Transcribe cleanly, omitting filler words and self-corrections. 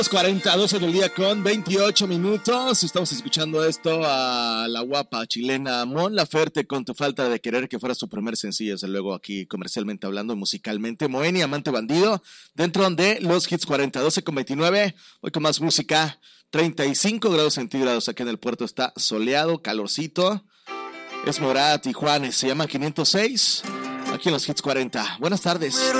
40, 12 del día con 28 minutos. Estamos escuchando esto a la guapa chilena Mon Laferte con Tu falta de querer, que fuera su primer sencillo, desde luego aquí comercialmente hablando, musicalmente. Moenia, Amante Bandido, dentro de los hits 40, 12 con 29. Hoy con más música, 35 grados centígrados aquí en el puerto, está soleado, calorcito. Es Morat y Juanes, se llama 506, aquí en los hits 40. Buenas tardes.